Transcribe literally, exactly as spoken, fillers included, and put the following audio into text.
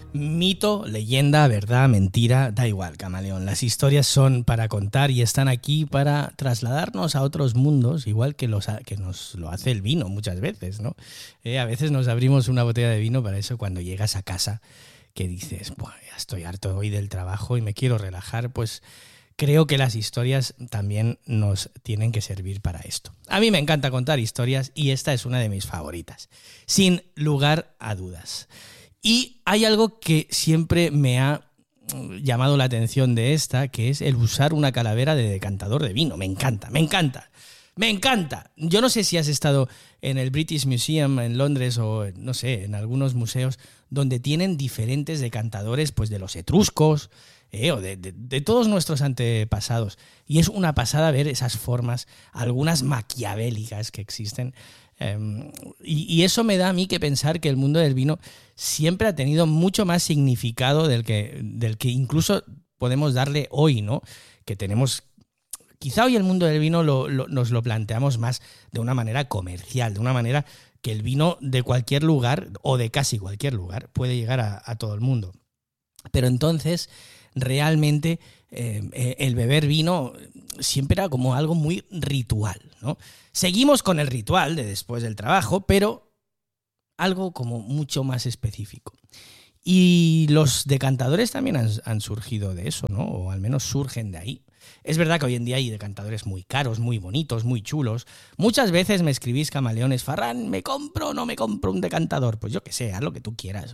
Mito, leyenda, verdad, mentira, da igual, camaleón. Las historias son para contar y están aquí para trasladarnos a otros mundos, igual que, los, que nos lo hace el vino muchas veces, ¿no? Eh, a veces nos abrimos una botella de vino para eso cuando llegas a casa, que dices, bueno, ya estoy harto hoy del trabajo y me quiero relajar, pues creo que las historias también nos tienen que servir para esto. A mí me encanta contar historias y esta es una de mis favoritas, sin lugar a dudas. Y hay algo que siempre me ha llamado la atención de esta, que es el usar una calavera de decantador de vino. Me encanta, me encanta, me encanta. Yo no sé si has estado en el British Museum en Londres o, no sé, en algunos museos donde tienen diferentes decantadores, pues de los etruscos, eh, o de, de, de todos nuestros antepasados. Y es una pasada ver esas formas, algunas maquiavélicas que existen. Um, y, y eso me da a mí que pensar que el mundo del vino siempre ha tenido mucho más significado del que, del que incluso podemos darle hoy, ¿no? Que tenemos, quizá hoy el mundo del vino lo, lo, nos lo planteamos más de una manera comercial, de una manera que el vino de cualquier lugar o de casi cualquier lugar puede llegar a, a todo el mundo. Pero entonces realmente eh, el beber vino siempre era como algo muy ritual, ¿no? Seguimos con el ritual de después del trabajo, pero algo como mucho más específico. Y los decantadores también han, han surgido de eso, ¿no? O al menos surgen de ahí. Es verdad que hoy en día hay decantadores muy caros, muy bonitos, muy chulos. Muchas veces me escribís, camaleones, Farran, ¿me compro o no me compro un decantador? Pues yo qué sé, haz lo que tú quieras.